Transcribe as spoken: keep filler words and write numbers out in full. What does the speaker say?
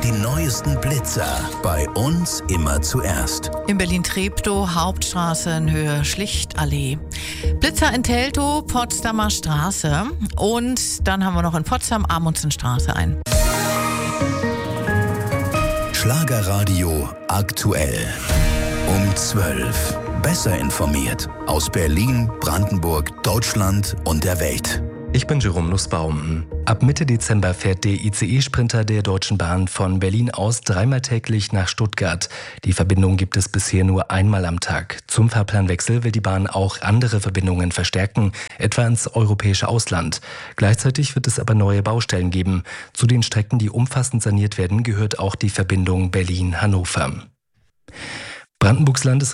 Die neuesten Blitzer. Bei uns immer zuerst. In Berlin-Treptow, Hauptstraße in Höhe Schlichtallee. Blitzer in Teltow, Potsdamer Straße. Und dann haben wir noch in Potsdam Amundsenstraße ein. Schlagerradio aktuell. Um zwölf. Besser informiert. Aus Berlin, Brandenburg, Deutschland und der Welt. Ich bin Jerome Nussbaum. Ab Mitte Dezember fährt der I C E-Sprinter der Deutschen Bahn von Berlin aus dreimal täglich nach Stuttgart. Die Verbindung gibt es bisher nur einmal am Tag. Zum Fahrplanwechsel will die Bahn auch andere Verbindungen verstärken, etwa ins europäische Ausland. Gleichzeitig wird es aber neue Baustellen geben. Zu den Strecken, die umfassend saniert werden, gehört auch die Verbindung Berlin-Hannover. Brandenburgs Landes